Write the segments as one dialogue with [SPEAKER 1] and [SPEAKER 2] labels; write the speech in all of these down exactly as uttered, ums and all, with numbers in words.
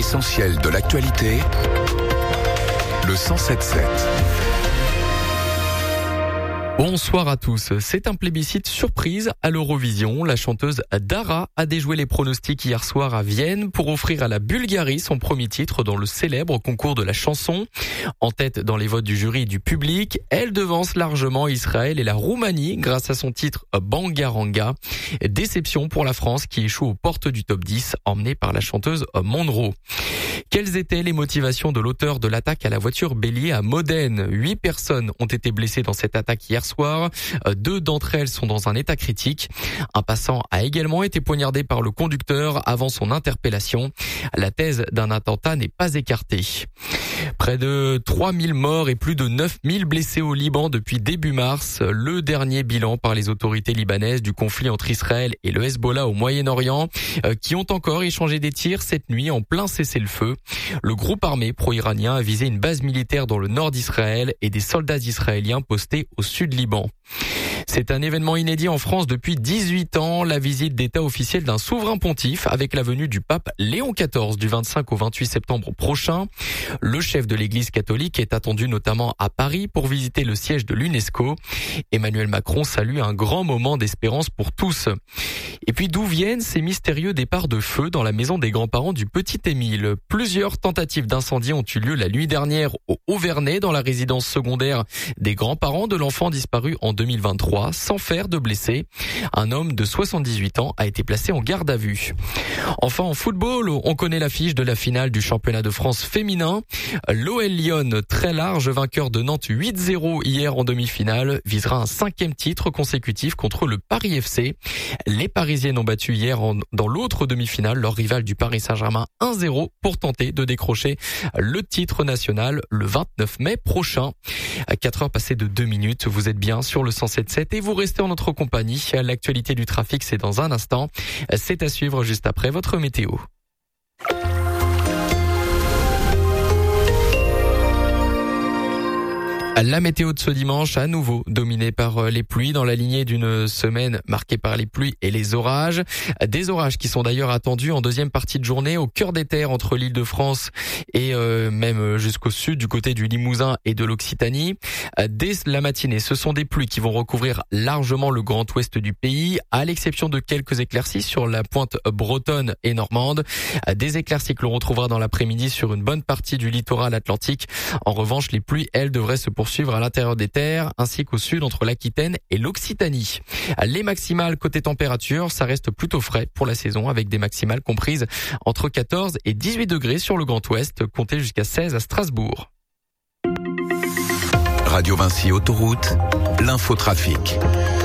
[SPEAKER 1] L'essentiel de l'actualité, le cent sept sept.
[SPEAKER 2] Bonsoir à tous. C'est un plébiscite surprise à l'Eurovision. La chanteuse Dara a déjoué les pronostics hier soir à Vienne pour offrir à la Bulgarie son premier titre dans le célèbre concours de la chanson. En tête dans les votes du jury et du public, elle devance largement Israël et la Roumanie grâce à son titre Bangaranga. Déception pour la France qui échoue aux portes du top dix, emmenée par la chanteuse Monroe. Quelles étaient les motivations de l'auteur de l'attaque à la voiture bélier à Modène? Huit personnes ont été blessées dans cette attaque hier soir. Deux d'entre elles sont dans un état critique. Un passant a également été poignardé par le conducteur avant son interpellation. La thèse d'un attentat n'est pas écartée. Près de trois mille morts et plus de neuf mille blessés au Liban depuis début mars. Le dernier bilan par les autorités libanaises du conflit entre Israël et le Hezbollah au Moyen-Orient, qui ont encore échangé des tirs cette nuit en plein cessez-le-feu. Le groupe armé pro-iranien a visé une base militaire dans le nord d'Israël et des soldats israéliens postés au sud Liban. C'est un événement inédit en France depuis dix-huit ans, la visite d'État officielle d'un souverain pontife avec la venue du pape Léon quatorze du vingt-cinq au vingt-huit septembre prochain. Le chef de l'Église catholique est attendu notamment à Paris pour visiter le siège de l'UNESCO. Emmanuel Macron salue un grand moment d'espérance pour tous. Et puis d'où viennent ces mystérieux départs de feu dans la maison des grands-parents du petit Émile? Plusieurs tentatives d'incendie ont eu lieu la nuit dernière au Auvernais dans la résidence secondaire des grands-parents de l'enfant disparu en deux mille vingt-trois, sans faire de blessés. Un homme de soixante-dix-huit ans a été placé en garde à vue. Enfin en football, on connaît l'affiche de la finale du championnat de France féminin. L'O L Lyon, très large vainqueur de Nantes huit zéro hier en demi-finale, visera un cinquième titre consécutif contre le Paris F C. Les Parisiennes ont battu hier en, dans l'autre demi-finale leur rival du Paris Saint-Germain un zéro pour tenter de décrocher le titre national le vingt-neuf mai prochain. À quatre heures passées de deux minutes, vous êtes bien sur le cent sept sept et vous restez en notre compagnie. L'actualité du trafic, c'est dans un instant. C'est à suivre juste après votre météo. La météo de ce dimanche, à nouveau dominée par les pluies dans la lignée d'une semaine marquée par les pluies et les orages. Des orages qui sont d'ailleurs attendus en deuxième partie de journée au cœur des terres entre l'Île-de-France et euh, même jusqu'au sud du côté du Limousin et de l'Occitanie. Dès la matinée, ce sont des pluies qui vont recouvrir largement le grand ouest du pays, à l'exception de quelques éclaircies sur la pointe bretonne et normande. Des éclaircies que l'on retrouvera dans l'après-midi sur une bonne partie du littoral atlantique. En revanche, les pluies, elles, devraient se poursuivre suivre à l'intérieur des terres ainsi qu'au sud entre l'Aquitaine et l'Occitanie. Les maximales côté température, ça reste plutôt frais pour la saison avec des maximales comprises entre quatorze et dix-huit degrés sur le Grand Ouest, comptez jusqu'à seize à Strasbourg.
[SPEAKER 1] Radio Vinci Autoroute, l'infotrafic.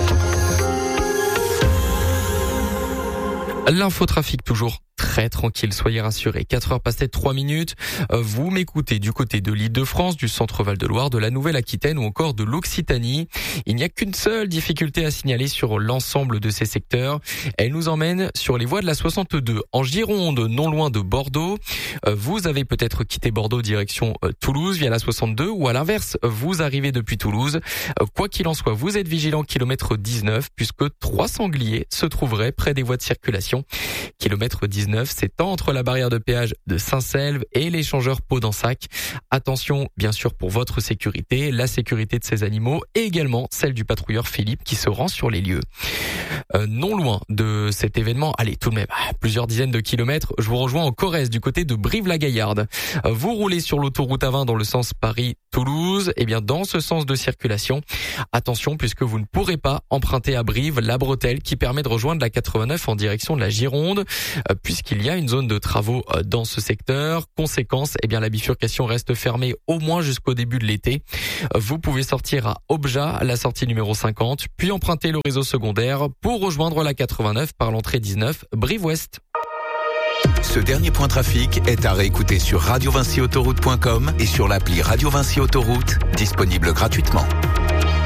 [SPEAKER 2] L'infotrafic toujours très tranquille, soyez rassurés. quatre heures passées trois minutes, vous m'écoutez du côté de l'Île-de-France, du centre Val-de-Loire, de la Nouvelle-Aquitaine ou encore de l'Occitanie. Il n'y a qu'une seule difficulté à signaler sur l'ensemble de ces secteurs. Elle nous emmène sur les voies de la soixante-deux, en Gironde, non loin de Bordeaux. Vous avez peut-être quitté Bordeaux direction Toulouse via la soixante-deux ou à l'inverse, vous arrivez depuis Toulouse. Quoi qu'il en soit, vous êtes vigilant kilomètre dix-neuf puisque trois sangliers se trouveraient près des voies de circulation. Kilomètre dix-neuf, c'est entre la barrière de péage de Saint-Selve et l'échangeur Pau-d'Ensac. Attention, bien sûr, pour votre sécurité, la sécurité de ces animaux et également celle du patrouilleur Philippe qui se rend sur les lieux. Euh, non loin de cet événement, allez, tout de même, plusieurs dizaines de kilomètres, je vous rejoins en Corrèze du côté de Brive-la-Gaillarde. Vous roulez sur l'autoroute A vingt dans le sens Paris-Toulouse, et bien dans ce sens de circulation, attention puisque vous ne pourrez pas emprunter à Brive la bretelle qui permet de rejoindre la quatre-vingt-neuf en direction de la Gironde, puisqu'il y a une zone de travaux dans ce secteur. Conséquence, eh bien la bifurcation reste fermée au moins jusqu'au début de l'été. Vous pouvez sortir à Objat, la sortie numéro cinquante, puis emprunter le réseau secondaire pour rejoindre la quatre-vingt-neuf par l'entrée dix-neuf, Brive-Ouest.
[SPEAKER 1] Ce dernier point trafic est à réécouter sur radio vinci autoroute point com et sur l'appli Radio Vinci Autoroute, disponible gratuitement.